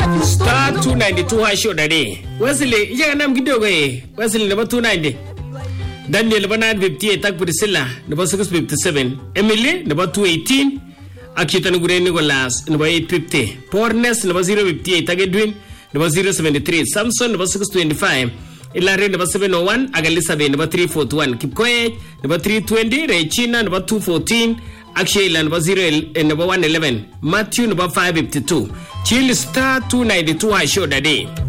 Star 292 hasho dade. Wesley, ya nam kidogo eh. Wesley number 290. Daniel number 958 tak Priscilla number 657. Emily number 218. Akita Nugure Nicholas number 850. Pornes number 058 tak Edwin number 073. Samson number 625. Ilare number 701. Agalisabe number 341. Kipkoech number 320. Rechina number 214. Akshayla number 111. Matthew number 552. Chill Star 292 hasho dade.